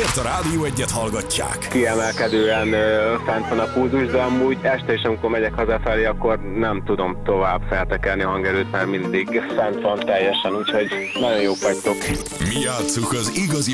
miért a Rádió Egyet hallgatják? Kiemelkedően fent van a pulzus, de amúgy este is, amikor megyek hazafelé, akkor nem tudom tovább feltekerni a hangerőt, mert mindig fent van teljesen, úgyhogy nagyon jók vagytok. Mi játsszuk az igazi